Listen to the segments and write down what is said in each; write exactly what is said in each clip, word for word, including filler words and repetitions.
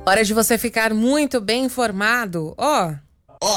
Hora de você ficar muito bem informado. Ó. Ó.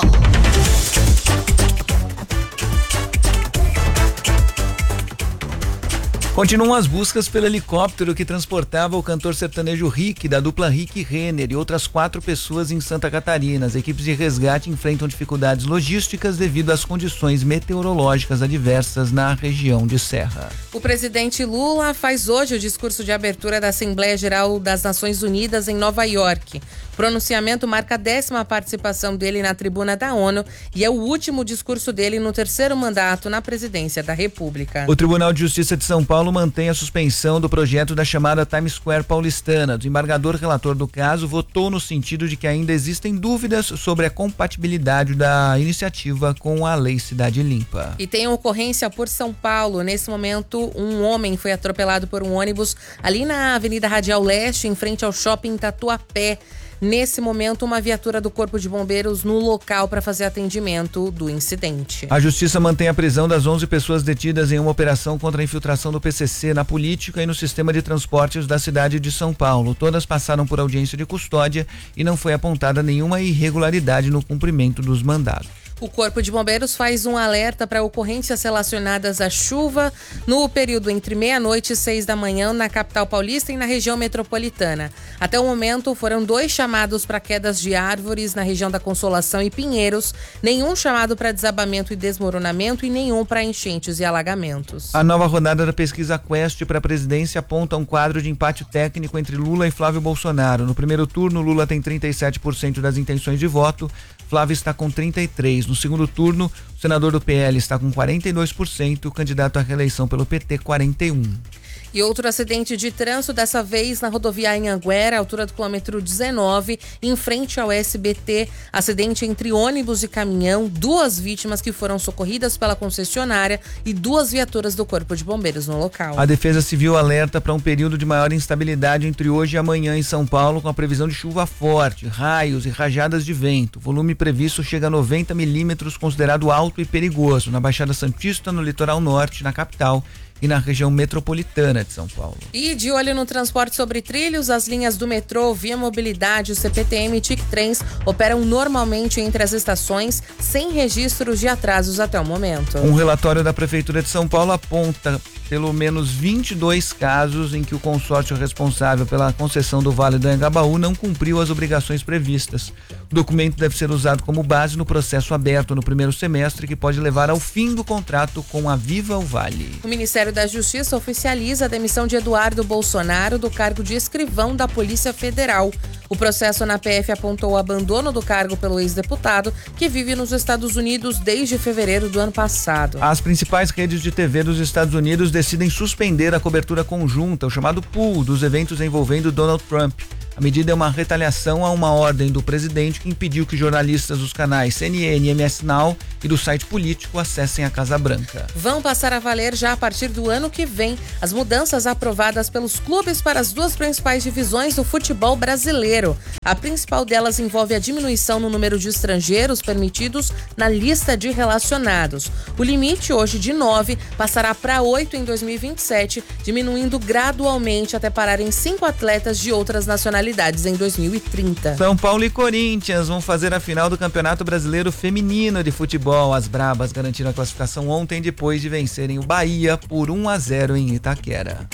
Continuam as buscas pelo helicóptero que transportava o cantor sertanejo Rick, da dupla Rick e Renner, e outras quatro pessoas em Santa Catarina. As equipes de resgate enfrentam dificuldades logísticas devido às condições meteorológicas adversas na região de Serra. O presidente Lula faz hoje o discurso de abertura da Assembleia Geral das Nações Unidas em Nova York. O pronunciamento marca a décima participação dele na tribuna da ONU e é o último discurso dele no terceiro mandato na presidência da República. O Tribunal de Justiça de São Paulo mantém a suspensão do projeto da chamada Times Square paulistana. O desembargador relator do caso votou no sentido de que ainda existem dúvidas sobre a compatibilidade da iniciativa com a Lei Cidade Limpa. E tem ocorrência por São Paulo. Nesse momento, um homem foi atropelado por um ônibus ali na Avenida Radial Leste, em frente ao shopping Tatuapé. Nesse momento, uma viatura do Corpo de Bombeiros no local para fazer atendimento do incidente. A Justiça mantém a prisão das onze pessoas detidas em uma operação contra a infiltração do P C C na política e no sistema de transportes da cidade de São Paulo. Todas passaram por audiência de custódia e não foi apontada nenhuma irregularidade no cumprimento dos mandados. O Corpo de Bombeiros faz um alerta para ocorrências relacionadas à chuva no período entre meia-noite e seis da manhã na capital paulista e na região metropolitana. Até o momento, foram dois chamados para quedas de árvores na região da Consolação e Pinheiros, nenhum chamado para desabamento e desmoronamento e nenhum para enchentes e alagamentos. A nova rodada da pesquisa Quest para a presidência aponta um quadro de empate técnico entre Lula e Flávio Bolsonaro. No primeiro turno, Lula tem trinta e sete por cento das intenções de voto, Flávio está com trinta e três por cento. No segundo turno, o senador do P L está com quarenta e dois por cento, o candidato à reeleição pelo P T, quarenta e um por cento. E outro acidente de trânsito, dessa vez na rodovia Anhanguera, altura do quilômetro dezenove, em frente ao S B T. Acidente entre ônibus e caminhão, duas vítimas que foram socorridas pela concessionária e duas viaturas do Corpo de Bombeiros no local. A Defesa Civil alerta para um período de maior instabilidade entre hoje e amanhã em São Paulo, com a previsão de chuva forte, raios e rajadas de vento. O volume previsto chega a noventa milímetros, considerado alto e perigoso, na Baixada Santista, no litoral norte, na capital e na região metropolitana de São Paulo. E de olho no transporte sobre trilhos, as linhas do metrô, Via Mobilidade, o C P T M e Tic Trens operam normalmente entre as estações, sem registros de atrasos até o momento. Um relatório da Prefeitura de São Paulo aponta pelo menos vinte e dois casos em que o consórcio responsável pela concessão do Vale do Anhangabaú não cumpriu as obrigações previstas. O documento deve ser usado como base no processo aberto no primeiro semestre, que pode levar ao fim do contrato com a Viva o Vale. O Ministério da Justiça oficializa a demissão de Eduardo Bolsonaro do cargo de escrivão da Polícia Federal. O processo na P F apontou o abandono do cargo pelo ex-deputado, que vive nos Estados Unidos desde fevereiro do ano passado. As principais redes de T V dos Estados Unidos decidem suspender a cobertura conjunta, o chamado pool, dos eventos envolvendo Donald Trump. A medida é uma retaliação a uma ordem do presidente que impediu que jornalistas dos canais C N N, M S Now e do site político acessem a Casa Branca. Vão passar a valer já a partir do ano que vem as mudanças aprovadas pelos clubes para as duas principais divisões do futebol brasileiro. A principal delas envolve a diminuição no número de estrangeiros permitidos na lista de relacionados. O limite, hoje de nove, passará para oito em dois mil e vinte e sete, diminuindo gradualmente até parar em cinco atletas de outras nacionalidades em dois mil e trinta. São Paulo e Corinthians vão fazer a final do Campeonato Brasileiro Feminino de Futebol. As Brabas garantiram a classificação ontem depois de vencerem o Bahia por um a zero em Itaquera.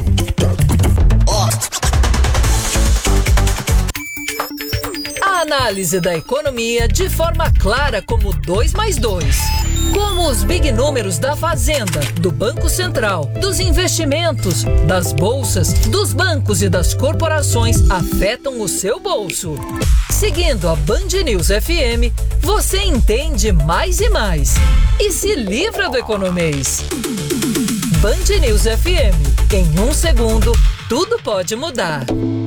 A análise da economia de forma clara como dois mais dois. Como os big números da Fazenda, do Banco Central, dos investimentos, das bolsas, dos bancos e das corporações afetam o seu bolso. Seguindo a Band News F M, você entende mais e mais. E se livra do economês. Band News F M. Em um segundo, tudo pode mudar.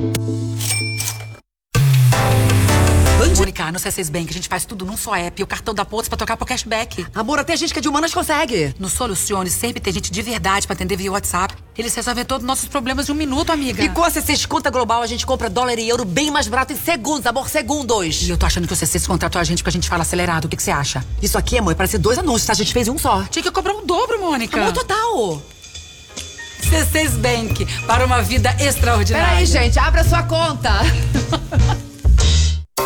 Mônica, no C seis Bank a gente faz tudo num só app e o cartão da Pontos pra trocar por cashback. Amor, até gente que é de humanas consegue. No Solucione sempre tem gente de verdade pra atender via WhatsApp. Eles resolvem todos os nossos problemas em um minuto, amiga. E com a C seis Conta Global a gente compra dólar e euro bem mais barato em segundos, amor, segundos. E eu tô achando que o C seis contratou a gente porque a gente fala acelerado. O que que você acha? Isso aqui, amor, parece dois anúncios, tá? A gente fez um só. Tinha que cobrar o dobro, Mônica. Amor, total. C seis Bank, para uma vida extraordinária. Peraí, gente, abre a sua conta.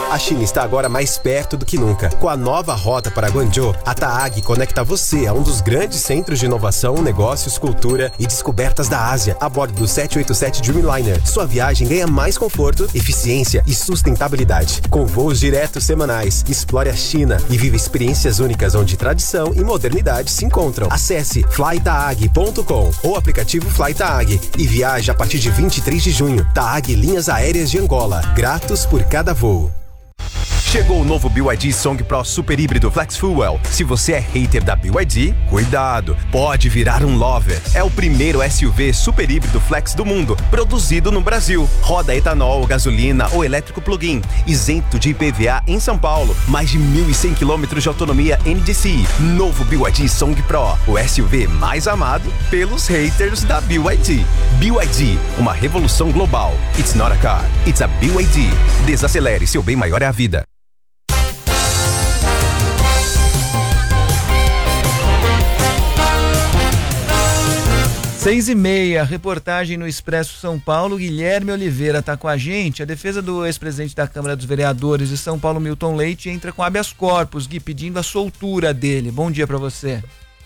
A China está agora mais perto do que nunca. Com a nova rota para Guangzhou, a TAAG conecta você a um dos grandes centros de inovação, negócios, cultura e descobertas da Ásia, a bordo do sete oito sete Dreamliner. Sua viagem ganha mais conforto, eficiência e sustentabilidade. Com voos diretos semanais, explore a China e viva experiências únicas onde tradição e modernidade se encontram. Acesse fly taag ponto com ou aplicativo FlyTaag e viaje a partir de vinte e três de junho. TAAG Linhas Aéreas de Angola. Gratos por cada voo. Chegou o novo B Y D Song Pro Super Híbrido Flex Fuel. Se você é hater da B Y D, cuidado, pode virar um lover. É o primeiro S U V super híbrido flex do mundo, produzido no Brasil. Roda etanol, gasolina ou elétrico plug-in, isento de I P V A em São Paulo. Mais de mil e cem quilômetros de autonomia N D C I. Novo B Y D Song Pro, o S U V mais amado pelos haters da B Y D. B Y D, uma revolução global. It's not a car, it's a B Y D. Desacelere, seu bem maior é a vida. Seis e meia, reportagem no Expresso São Paulo, Guilherme Oliveira está com a gente. A defesa do ex-presidente da Câmara dos Vereadores de São Paulo, Milton Leite, entra com habeas corpus, Gui, pedindo a soltura dele. Bom dia para você.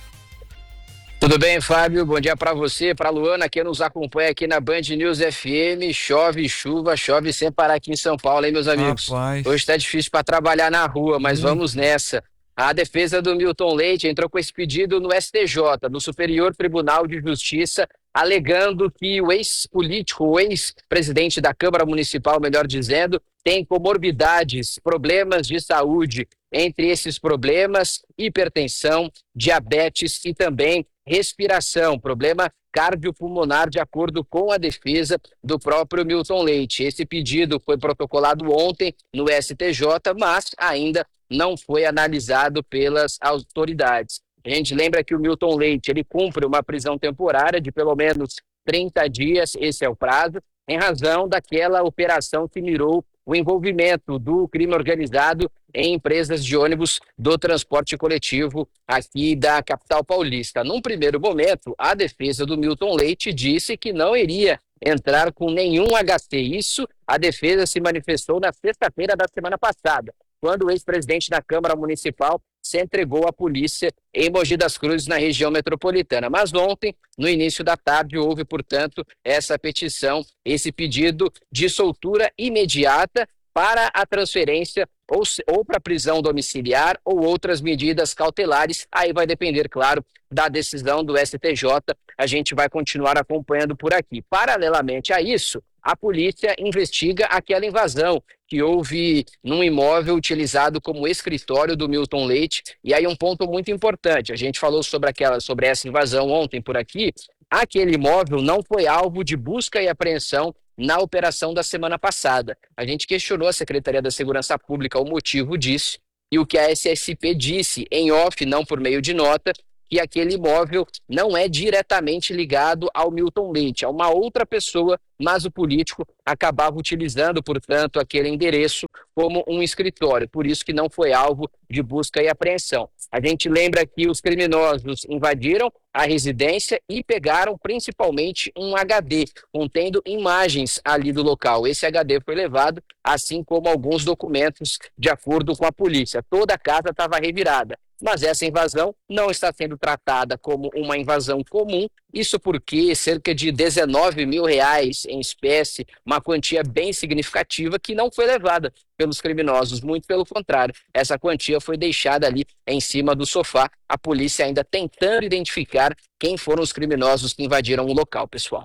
Tudo bem, Fábio? Bom dia para você, para a Luana, que nos acompanha aqui na Band News F M. Chove, chuva, chove sem parar aqui em São Paulo, hein, meus amigos? Rapaz. Hoje tá difícil para trabalhar na rua, mas hum. vamos nessa. A defesa do Milton Leite entrou com esse pedido no S T J, no Superior Tribunal de Justiça, alegando que o ex-político, o ex-presidente da Câmara Municipal, melhor dizendo, tem comorbidades, problemas de saúde. Entre esses problemas, hipertensão, diabetes e também respiração, problema cardiopulmonar, de acordo com a defesa do próprio Milton Leite. Esse pedido foi protocolado ontem no S T J, mas ainda não foi analisado pelas autoridades. A gente lembra que o Milton Leite ele cumpre uma prisão temporária de pelo menos trinta dias, esse é o prazo, em razão daquela operação que mirou o envolvimento do crime organizado em empresas de ônibus do transporte coletivo aqui da capital paulista. Num primeiro momento, a defesa do Milton Leite disse que não iria entrar com nenhum H C. Isso, a defesa se manifestou na sexta-feira da semana passada, quando o ex-presidente da Câmara Municipal se entregou à polícia em Mogi das Cruzes, na região metropolitana. Mas ontem, no início da tarde, houve, portanto, essa petição, esse pedido de soltura imediata para a transferência ou, ou para prisão domiciliar ou outras medidas cautelares. Aí vai depender, claro, da decisão do S T J. A gente vai continuar acompanhando por aqui. Paralelamente a isso, a polícia investiga aquela invasão que houve num imóvel utilizado como escritório do Milton Leite. E aí um ponto muito importante, a gente falou sobre, aquela, sobre essa invasão ontem por aqui. Aquele imóvel não foi alvo de busca e apreensão na operação da semana passada. A gente questionou a Secretaria da Segurança Pública o motivo disso, e o que a S S P disse em off, não por meio de nota, que aquele imóvel não é diretamente ligado ao Milton Leite, a uma outra pessoa, mas o político acabava utilizando, portanto, aquele endereço como um escritório, por isso que não foi alvo de busca e apreensão. A gente lembra que os criminosos invadiram a residência e pegaram principalmente um H D, contendo imagens ali do local. Esse H D foi levado, assim como alguns documentos, de acordo com a polícia. Toda a casa estava revirada. Mas essa invasão não está sendo tratada como uma invasão comum, isso porque cerca de dezenove mil reais em espécie, uma quantia bem significativa que não foi levada pelos criminosos, muito pelo contrário, essa quantia foi deixada ali em cima do sofá, a polícia ainda tentando identificar quem foram os criminosos que invadiram o local, pessoal.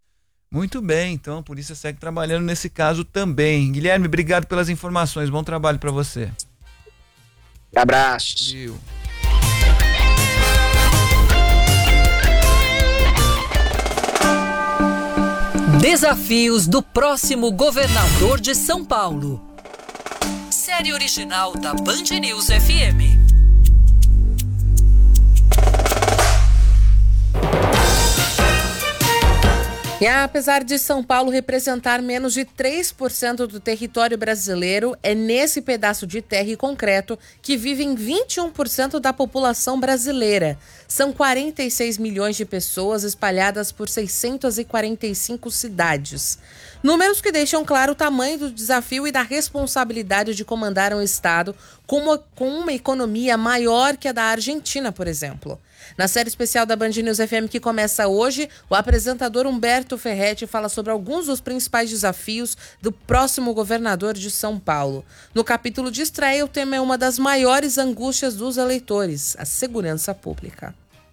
Muito bem, então a polícia segue trabalhando nesse caso também. Guilherme, obrigado pelas informações, bom trabalho para você. Abraços. Valeu. Desafios do próximo governador de São Paulo. Série original da Band News F M. E apesar de São Paulo representar menos de três por cento do território brasileiro, é nesse pedaço de terra e concreto que vivem vinte e um por cento da população brasileira. São quarenta e seis milhões de pessoas espalhadas por seiscentas e quarenta e cinco cidades. Números que deixam claro o tamanho do desafio e da responsabilidade de comandar um estado com uma, com uma economia maior que a da Argentina, por exemplo. Na série especial da Band News F M que começa hoje, o apresentador Humberto Ferretti fala sobre alguns dos principais desafios do próximo governador de São Paulo. No capítulo de estreia, o tema é uma das maiores angústias dos eleitores, a segurança pública.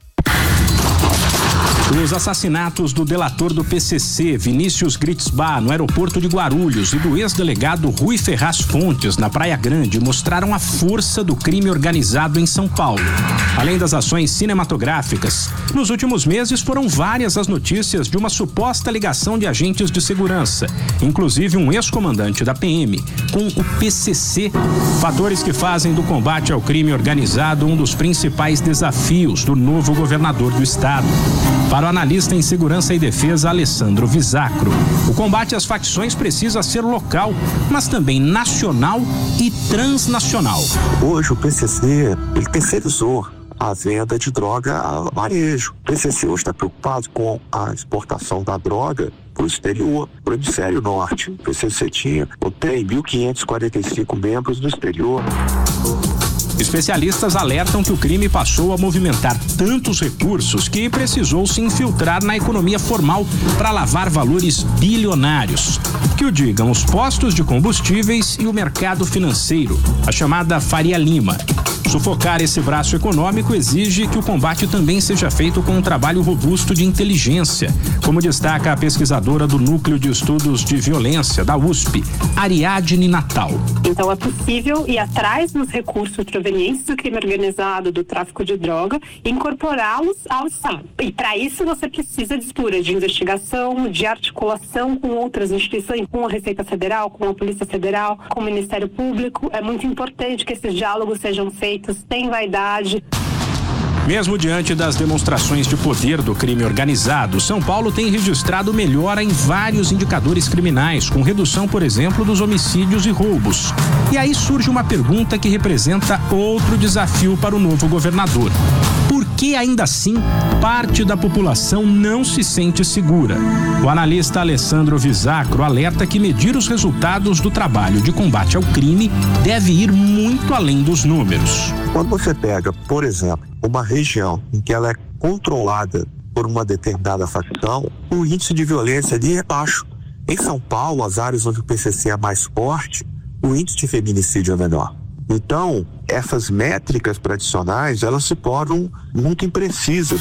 Os assassinatos do delator do P C C, Vinícius Gritzbach, no aeroporto de Guarulhos, e do ex-delegado Rui Ferraz Fontes, na Praia Grande, mostraram a força do crime organizado em São Paulo. Além das ações cinematográficas, nos últimos meses foram várias as notícias de uma suposta ligação de agentes de segurança, inclusive um ex-comandante da P M, com o P C C. Fatores que fazem do combate ao crime organizado um dos principais desafios do novo governador do estado. Para o analista em segurança e defesa Alessandro Visacro, o combate às facções precisa ser local, mas também nacional e transnacional. Hoje o P C C, ele terceirizou a venda de droga a varejo. O P C C hoje está preocupado com a exportação da droga para o exterior, para o hemisfério norte. O P C C tinha ou tem mil quinhentos e quarenta e cinco membros no exterior. Especialistas alertam que o crime passou a movimentar tantos recursos que precisou se infiltrar na economia formal para lavar valores bilionários. Que o digam os postos de combustíveis e o mercado financeiro, a chamada Faria Lima. Sufocar esse braço econômico exige que o combate também seja feito com um trabalho robusto de inteligência, como destaca a pesquisadora do Núcleo de Estudos de Violência, da U S P, Ariadne Natal. Então é possível ir atrás dos recursos provenientes do crime organizado, do tráfico de droga, e incorporá-los ao Estado. E para isso você precisa de estrutura de investigação, de articulação com outras instituições, com a Receita Federal, com a Polícia Federal, com o Ministério Público. É muito importante que esses diálogos sejam feitos sem vaidade. Mesmo diante das demonstrações de poder do crime organizado, São Paulo tem registrado melhora em vários indicadores criminais, com redução, por exemplo, dos homicídios e roubos. E aí surge uma pergunta que representa outro desafio para o novo governador. Por que ainda assim parte da população não se sente segura? O analista Alessandro Visacro alerta que medir os resultados do trabalho de combate ao crime deve ir muito além dos números. Quando você pega, por exemplo, uma região em que ela é controlada por uma determinada facção, o índice de violência ali é baixo. Em São Paulo, as áreas onde o P C C é mais forte, o índice de feminicídio é menor. Então, essas métricas tradicionais, elas se tornam muito imprecisas.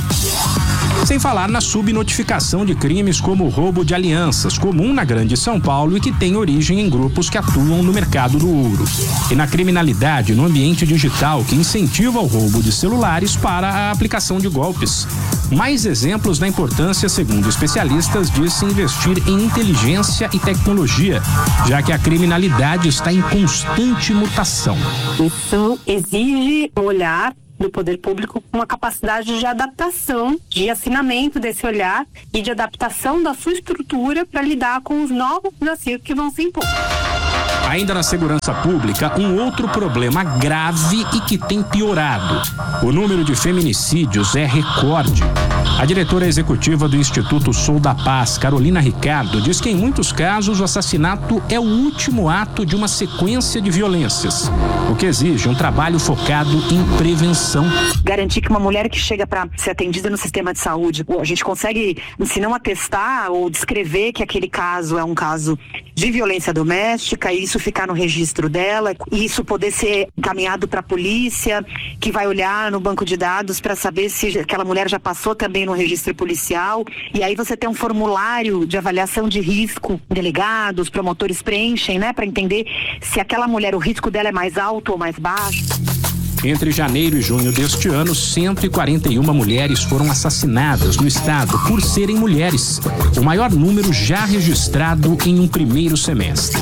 Sem falar na subnotificação de crimes como o roubo de alianças, comum na Grande São Paulo e que tem origem em grupos que atuam no mercado do ouro. E na criminalidade no ambiente digital, que incentiva o roubo de celulares para a aplicação de golpes. Mais exemplos da importância, segundo especialistas, de se investir em inteligência e tecnologia, já que a criminalidade está em constante mutação. Isso exige um olhar do poder público com uma capacidade de adaptação, de afinamento desse olhar e de adaptação da sua estrutura para lidar com os novos desafios que vão se impor. Ainda na segurança pública, um outro problema grave e que tem piorado. O número de feminicídios é recorde. A diretora executiva do Instituto Sou da Paz, Carolina Ricardo, diz que em muitos casos o assassinato é o último ato de uma sequência de violências, o que exige um trabalho focado em prevenção. Garantir que uma mulher que chega para ser atendida no sistema de saúde, a gente consegue, se não atestar ou descrever que aquele caso é um caso de violência doméstica, e isso ficar no registro dela, e isso poder ser encaminhado para a polícia, que vai olhar no banco de dados para saber se aquela mulher já passou também no registro policial, e aí você tem um formulário de avaliação de risco, delegados, promotores preenchem, né, para entender se aquela mulher, o risco dela é mais alto ou mais baixo. Entre janeiro e junho deste ano, cento e quarenta e uma mulheres foram assassinadas no estado por serem mulheres, o maior número já registrado em um primeiro semestre.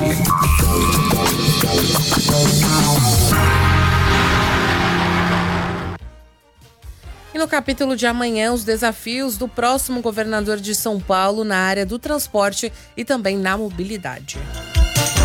E no capítulo de amanhã, os desafios do próximo governador de São Paulo na área do transporte e também na mobilidade.